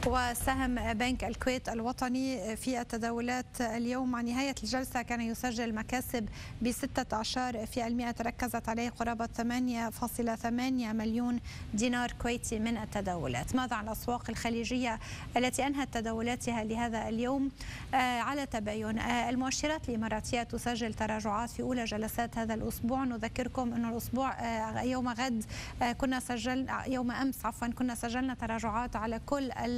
وسهم بنك الكويت الوطني في التداولات اليوم مع نهاية الجلسة كان يسجل مكاسب ب16%، تركزت عليه قرابة 8.8 مليون دينار كويتي من التداولات. ماذا عن الأسواق الخليجية التي أنهت تداولاتها لهذا اليوم؟ على تباين المؤشرات الإماراتية تسجل تراجعات في أولى جلسات هذا الأسبوع. نذكركم أن الأسبوع يوم أمس كنا سجلنا تراجعات على كل